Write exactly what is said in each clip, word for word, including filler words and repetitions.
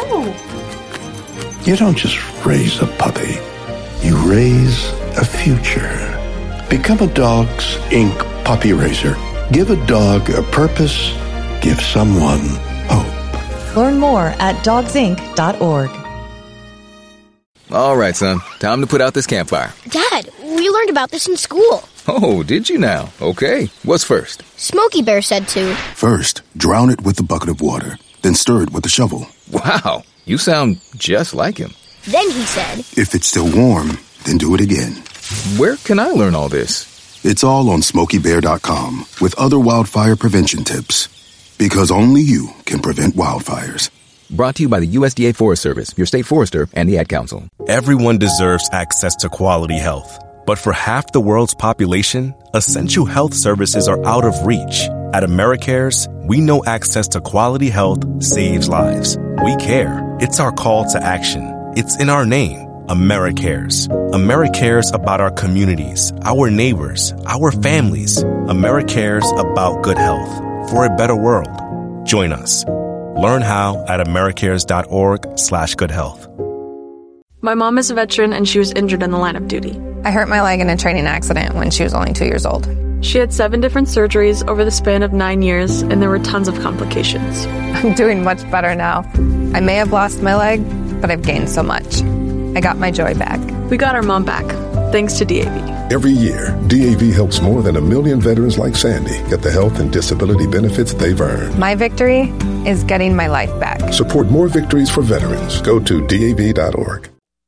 Ooh. You don't just raise a puppy. You raise a future. Become a Dogs Incorporated puppy raiser. Give a dog a purpose. Give someone hope. Learn more at dogs inc dot org. All right, son. Time to put out this campfire. Dad, we learned about this in school. Oh, did you now? Okay. What's first? Smokey Bear said to. First, drown it with a bucket of water. Then stir it with a shovel. Wow. You sound just like him. Then he said. If it's still warm, then do it again. Where can I learn all this? It's all on smokey bear dot com with other wildfire prevention tips. Because only you can prevent wildfires. Brought to you by the U S D A Forest Service, your state forester, and the Ad Council. Everyone deserves access to quality health. But for half the world's population, essential health services are out of reach. At AmeriCares, we know access to quality health saves lives. We care. It's our call to action. It's in our name, AmeriCares. AmeriCares about our communities, our neighbors, our families. AmeriCares about good health for a better world. Join us. Learn how at americares dot org slash good health. My mom is a veteran and she was injured in the line of duty. I hurt my leg in a training accident when she was only two years old. She had seven different surgeries over the span of nine years, and there were tons of complications. I'm doing much better now. I may have lost my leg, but I've gained so much. I got my joy back. We got our mom back, thanks to D A V. Every year, D A V helps more than a million veterans like Sandy get the health and disability benefits they've earned. My victory is getting my life back. Support more victories for veterans. Go to D A V dot org.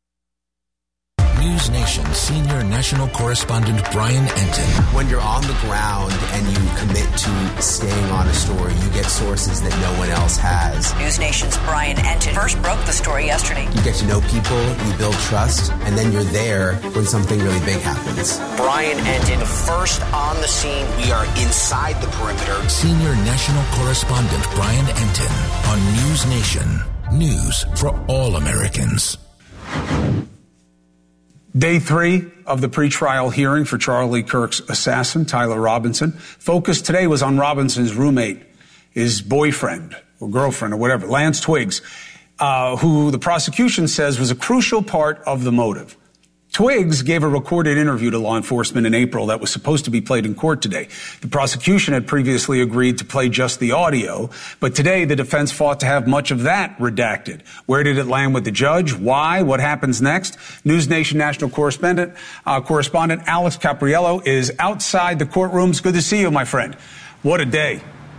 News Nation senior national correspondent Brian Entin. When you're on the ground and you commit to staying on a story, you get sources that no one else has. News Nation's Brian Entin first broke the story yesterday. You get to know people, you build trust, and then you're there when something really big happens. Brian Entin, first on the scene. We are inside the perimeter. Senior national correspondent Brian Entin on News Nation. News for all Americans. Day three of the pretrial hearing for Charlie Kirk's assassin, Tyler Robinson. Focus today was on Robinson's roommate, his boyfriend or girlfriend or whatever, Lance Twiggs, uh, who the prosecution says was a crucial part of the motive. Twiggs gave a recorded interview to law enforcement in April that was supposed to be played in court today. The prosecution had previously agreed to play just the audio, but today the defense fought to have much of that redacted. Where did it land with the judge? Why? What happens next? News Nation national correspondent, uh, correspondent Alex Capriello is outside the courtrooms. Good to see you, my friend. What a day.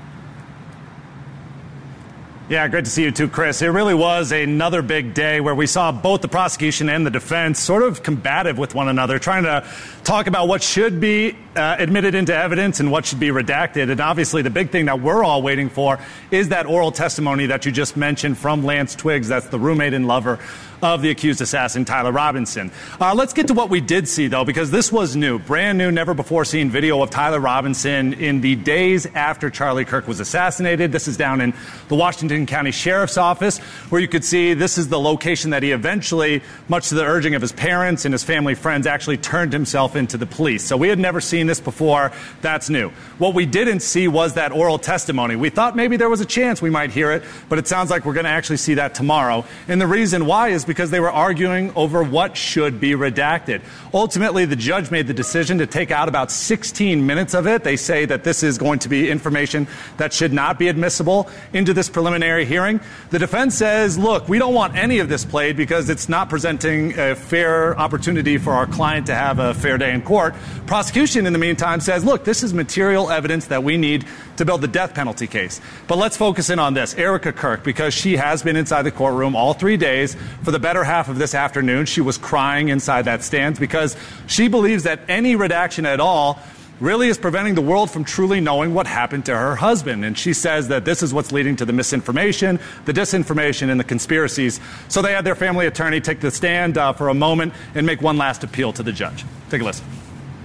Yeah, great to see you too, Chris. It really was another big day where we saw both the prosecution and the defense sort of combative with one another, trying to talk about what should be uh, admitted into evidence and what should be redacted. And obviously the big thing that we're all waiting for is that oral testimony that you just mentioned from Lance Twiggs. That's the roommate and lover of the accused assassin, Tyler Robinson. Uh, let's get to what we did see, though, because this was new, brand new, never before seen video of Tyler Robinson in the days after Charlie Kirk was assassinated. This is down in the Washington County Sheriff's Office, where you could see this is the location that he eventually, much to the urging of his parents and his family friends, actually turned himself into the police. So we had never seen this before. That's new. What we didn't see was that oral testimony. We thought maybe there was a chance we might hear it, but it sounds like we're going to actually see that tomorrow. And the reason why is because they were arguing over what should be redacted. Ultimately, the judge made the decision to take out about sixteen minutes of it. They say that this is going to be information that should not be admissible into this preliminary hearing. The defense says, look, we don't want any of this played because it's not presenting a fair opportunity for our client to have a fair day in court. Prosecution, in the meantime, says, look, this is material evidence that we need to build the death penalty case. But let's focus in on this. Erica Kirk, because she has been inside the courtroom all three days for the better half of this afternoon. She was crying inside that stand because she believes that any redaction at all really is preventing the world from truly knowing what happened to her husband. And she says that this is what's leading to the misinformation, the disinformation, and the conspiracies. So they had their family attorney take the stand uh, for a moment and make one last appeal to the judge. Take a listen.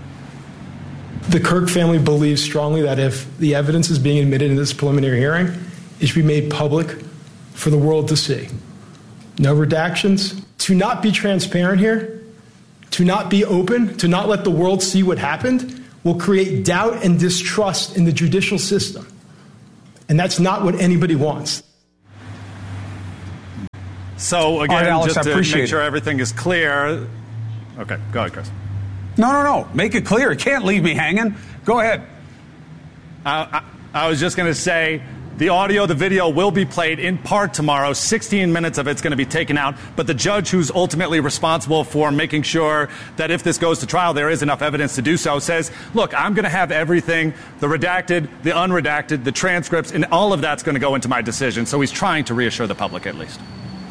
The Kirk family believes strongly that if the evidence is being admitted in this preliminary hearing, it should be made public for the world to see. No redactions. To not be transparent here, to not be open, to not let the world see what happened, will create doubt and distrust in the judicial system. And that's not what anybody wants. So, again, All right, Alex, just I to appreciate make sure it. everything is clear. Okay, go ahead, Chris. No, no, no. Make it clear. You can't leave me hanging. Go ahead. Uh, I, I was just going to say the audio, the video will be played in part tomorrow. sixteen minutes of it's going to be taken out. But the judge who's ultimately responsible for making sure that if this goes to trial, there is enough evidence to do so, says, look, I'm going to have everything, the redacted, the unredacted, the transcripts, and all of that's going to go into my decision. So he's trying to reassure the public at least.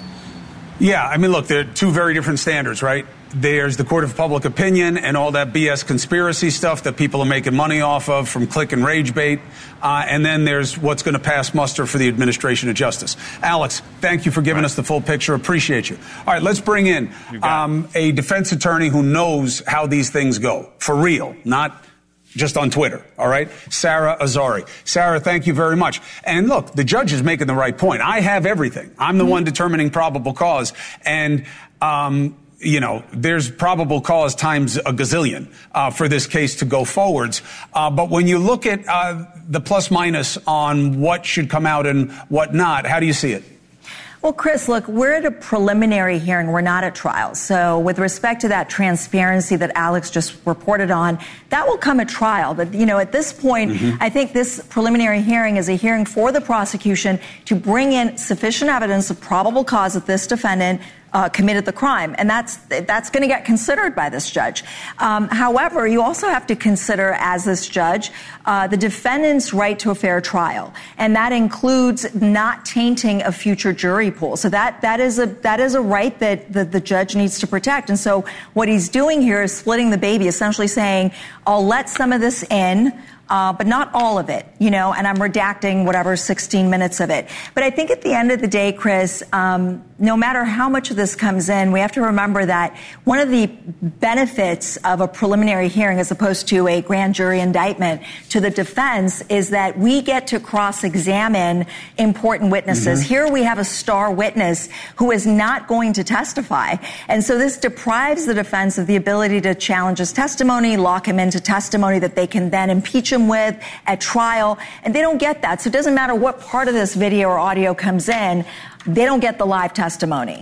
Yeah, I mean, look, there are two very different standards, right? There's the court of public opinion and all that B S conspiracy stuff that people are making money off of from click and rage bait. Uh, and then there's what's going to pass muster for the administration of justice. Alex, thank you for giving us the full picture. Appreciate you. All right, let's bring in um, a defense attorney who knows how these things go. For real, not just on Twitter, all right? Sarah Azari. Sarah, thank you very much. And look, the judge is making the right point. I have everything. I'm the one determining probable cause. And, um, you know, there's probable cause times a gazillion uh, for this case to go forwards. Uh, but when you look at uh, the plus minus on what should come out and what not, how do you see it? Well, Chris, look, we're at a preliminary hearing. We're not at trial. So with respect to that transparency that Alex just reported on, that will come at trial. But, you know, at this point, mm-hmm. I think this preliminary hearing is a hearing for the prosecution to bring in sufficient evidence of probable cause that this defendant Uh, committed the crime, and that's that's going to get considered by this judge. Um, however, you also have to consider, as this judge, uh, the defendant's right to a fair trial, and that includes not tainting a future jury pool. So that that is a that is a right that the, the judge needs to protect. And so what he's doing here is splitting the baby, essentially saying, "I'll let some of this in." Uh, but not all of it, you know, and I'm redacting whatever sixteen minutes of it. But I think at the end of the day, Chris, um, no matter how much of this comes in, we have to remember that one of the benefits of a preliminary hearing as opposed to a grand jury indictment to the defense is that we get to cross-examine important witnesses. Mm-hmm. Here we have a star witness who is not going to testify. And so this deprives the defense of the ability to challenge his testimony, lock him into testimony that they can then impeach him with at trial, and they don't get that. So it doesn't matter what part of this video or audio comes in, they don't get the live testimony.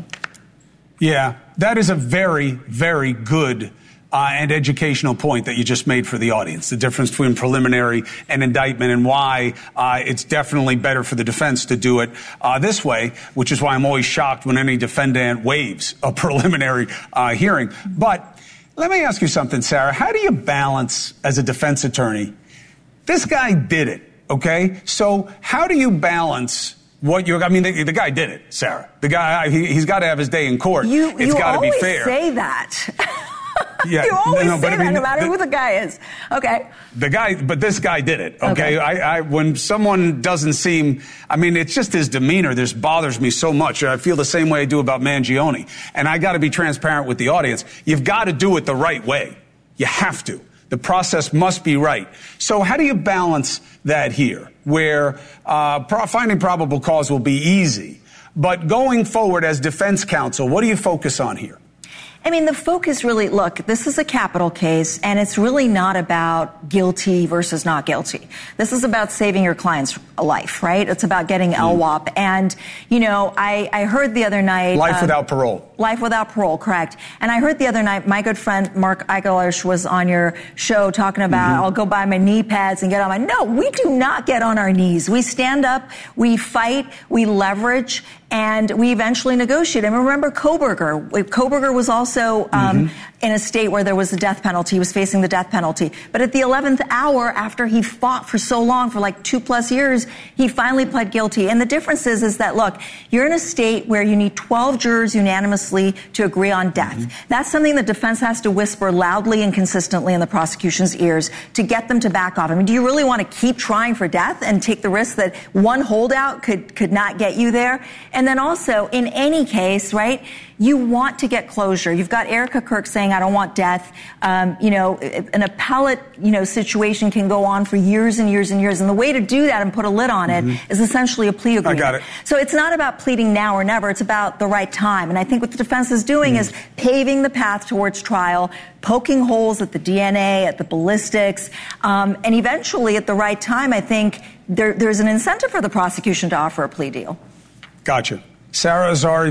Yeah, that is a very, very good uh, and educational point that you just made for the audience, the difference between preliminary and indictment and why uh, it's definitely better for the defense to do it uh, this way, which is why I'm always shocked when any defendant waives a preliminary uh, hearing. But let me ask you something, Sarah. How do you balance, as a defense attorney, this guy did it, okay? So how do you balance what you're, I mean, the, the guy did it, Sarah. The guy, he, he's got to have his day in court. You, it's got to be fair. You always say that. Yeah, you always no, no, say I that mean, no matter the, who the guy is. Okay. The guy, but this guy did it, okay? okay. I, I, when someone doesn't seem, I mean, it's just his demeanor. This bothers me so much. I feel the same way I do about Mangione. And I got to be transparent with the audience. You've got to do it the right way. You have to. The process must be right. So how do you balance that here, where uh, pro- finding probable cause will be easy, but going forward as defense counsel, what do you focus on here? I mean, the focus really, look, this is a capital case, and it's really not about guilty versus not guilty. This is about saving your client's life, right? It's about getting mm. L W O P. And, you know, I, I heard the other night... Life um, without parole. Life without parole, correct. And I heard the other night, my good friend Mark Eigelish was on your show talking about, mm-hmm. I'll go buy my knee pads and get on my... No, we do not get on our knees. We stand up, we fight, we leverage, and we eventually negotiate. And remember Kohberger. Kohberger was also um, mm-hmm. in a state where there was a death penalty. He was facing the death penalty. But at the eleventh hour, after he fought for so long, for like two plus years, he finally pled guilty. And the difference is, is that, look, you're in a state where you need twelve jurors unanimously to agree on death. Mm-hmm. That's something the defense has to whisper loudly and consistently in the prosecution's ears to get them to back off. I mean, do you really want to keep trying for death and take the risk that one holdout could, could not get you there? And then also, in any case, right, you want to get closure. You've got Erica Kirk saying, I don't want death. Um, you know, an appellate, you know, situation can go on for years and years and years. And the way to do that and put a lid on it mm-hmm. is essentially a plea agreement. I got it. So it's not about pleading now or never. It's about the right time. And I think what the defense is doing mm. is paving the path towards trial, poking holes at the D N A, at the ballistics, um, and eventually at the right time, I think there, there's an incentive for the prosecution to offer a plea deal. Gotcha. Sarah Azari.